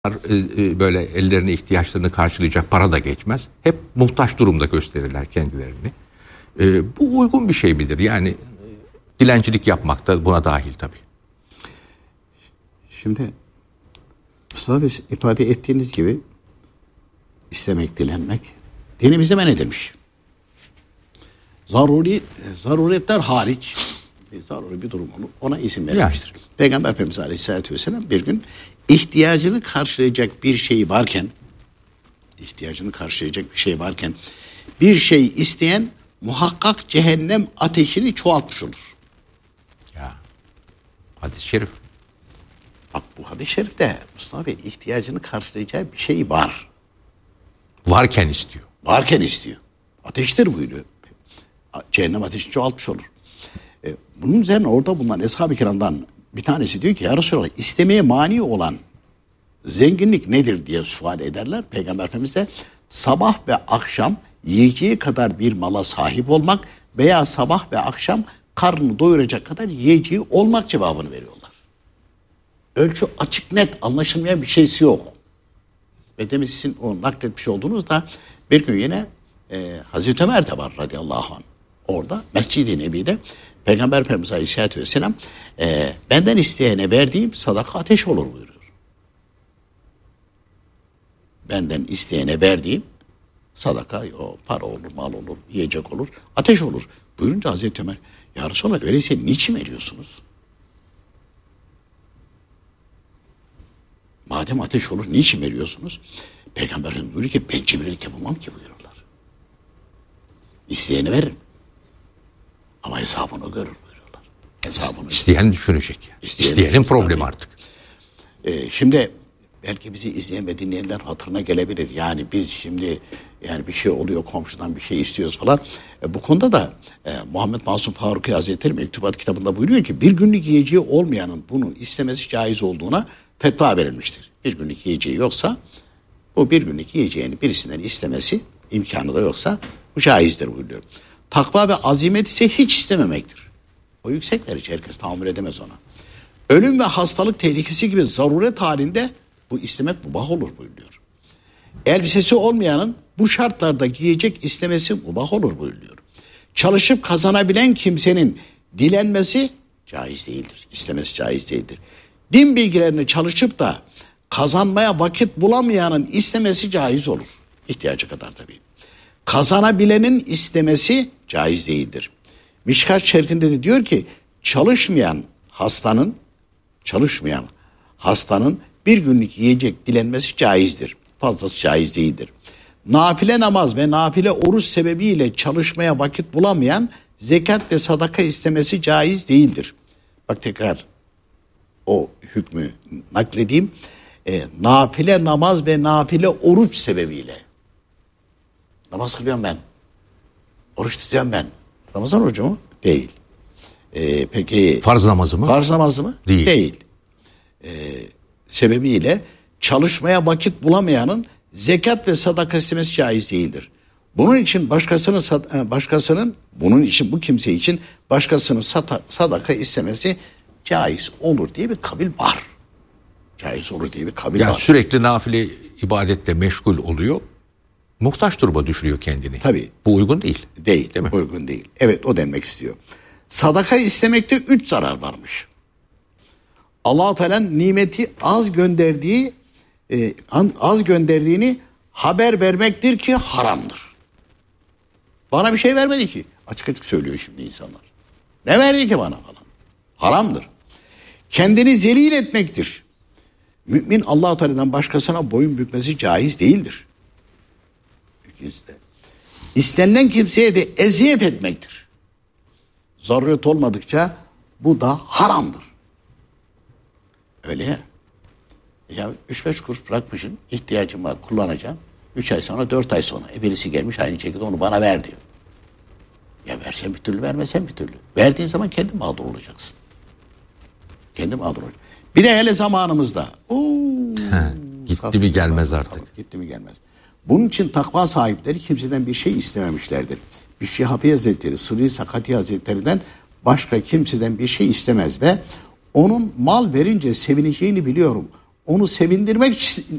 böyle ellerine ihtiyaçlarını karşılayacak para da geçmez. Hep muhtaç durumda gösterirler kendilerini. Bu uygun bir şey midir? Yani dilencilik yapmak da buna dahil tabii. Şimdi Mustafa Bey ifade ettiğiniz gibi istemek, dilenmek dinimizde men edilmiş. Zaruretler hariç zaruri bir durum ona izin verilmiştir. Yani. Peygamber Efendimiz Aleyhisselatü Vesselam bir gün ihtiyacını karşılayacak bir şey varken bir şey isteyen muhakkak cehennem ateşini çoğaltmış olur. Ya hadis-i şerif. Bak bu hadis-i şerifte Mustafa Bey ihtiyacını karşılayacağı bir şey var. Varken istiyor. Varken istiyor. Ateştir buyuruyor. Cehennem ateşini çoğaltmış olur. Bunun üzerine orada bulunan Eshab-ı Kiram'dan bir tanesi diyor ki ya Resulallah istemeye mani olan zenginlik nedir diye sual ederler. Peygamber Efendimiz de sabah ve akşam yiyeceği kadar bir mala sahip olmak veya sabah ve akşam karnını doyuracak kadar yiyeceği olmak cevabını veriyorlar. Ölçü açık net anlaşılmayan bir şeysi yok. Ve demin sizin o nakletmiş olduğunuzda bir gün yine Hazreti Ömer de var radıyallahu anh. Orada Mescid-i Nebi'de Peygamber Efendimiz Aleyhisselatü Vesselam benden isteyene verdiğim sadaka ateş olur buyuruyor. Benden isteyene verdiğim sadaka, para olur, mal olur, yiyecek olur, ateş olur. Buyurunca Hazreti Ömer, ya Resulallah öyleyse niçin veriyorsunuz? Madem ateş olur, niçin veriyorsunuz? Peygamber Efendimiz buyuruyor ki ben cimrilik yapamam ki buyuruyorlar. İsteyeni veririm. Ama hesabını görür buyuruyorlar. Hesabını İsteyen düşünecek. İsteyenin problemi artık. Şimdi belki bizi izleyen ve dinleyenler hatırına gelebilir. Yani biz şimdi yani bir şey oluyor komşudan bir şey istiyoruz falan. Bu konuda da Muhammed Masum Faruki Hazretleri Mektubat kitabında buyuruyor ki bir günlük yiyeceği olmayanın bunu istemesi caiz olduğuna fetva verilmiştir. Bir günlük yiyeceği yoksa bu bir günlük yiyeceğini birisinden istemesi imkanı da yoksa bu caizdir buyuruyor. Takva ve azimet ise hiç istememektir. O yüksek derece herkes tahammül edemez ona. Ölüm ve hastalık tehlikesi gibi zaruret halinde bu istemek mubah olur buyuruyor. Elbisesi olmayanın bu şartlarda giyecek istemesi mubah olur buyuruyor. Çalışıp kazanabilen kimsenin dilenmesi caiz değildir. İstemesi caiz değildir. Din bilgilerini çalışıp da kazanmaya vakit bulamayanın istemesi caiz olur. İhtiyacı kadar tabii. Kazanabilenin istemesi caiz değildir. Mişkat şerhinde de diyor ki çalışmayan hastanın bir günlük yiyecek dilenmesi caizdir. Fazlası caiz değildir. Nafile namaz ve nafile oruç sebebiyle çalışmaya vakit bulamayan zekat ve sadaka istemesi caiz değildir. Bak tekrar o hükmü nakledeyim. Nafile namaz ve nafile oruç sebebiyle. Namaz kılıyorum ben. Oruç tutuyorum ben. Ramazan orucu mu? Değil. Peki farz namazı mı? Farz namazı mı? Değil. Sebebiyle çalışmaya vakit bulamayanın zekat ve sadaka istemesi caiz değildir. Bunun için bu kimse için başkasının sadaka istemesi caiz olur diye bir kabil var. Caiz olur diye bir kabil var. Sürekli nafile ibadetle meşgul oluyor. Muhtaç duruma düşürüyor kendini. Tabii. Bu uygun değil. Değil mi? Uygun değil. Evet o denmek istiyor. Sadaka istemekte 3 zarar varmış. Allah-u Teala'nın nimeti az gönderdiğini haber vermektir ki haramdır. Bana bir şey vermedi ki. Açık açık söylüyor şimdi insanlar. Ne verdi ki bana falan. Haramdır. Kendini zelil etmektir. Mümin Allah-u Teala'dan başkasına boyun bükmesi caiz değildir. İstenilen kimseye de eziyet etmektir. Zaruret olmadıkça bu da haramdır. Öyle ya. Ya 3-5 kuruş bırakmışsın, ihtiyacım var, kullanacağım. 3 ay sonra, 4 ay sonra birisi gelmiş aynı şekilde onu bana ver diyor. Ya versen bir türlü, vermesen bir türlü. Verdiğin zaman kendi mağdur olacaksın. Kendi mağdur olacaksın. Bir de hele zamanımızda. Gitti mi gelmez artık. Gitti mi gelmez. Bunun için takva sahipleri kimseden bir şey istememişlerdir. Bişri Hafi Hazretleri, Sırrı Sakati Hazretleri'den başka kimseden bir şey istemez ve onun mal verince sevineceğini biliyorum. Onu sevindirmek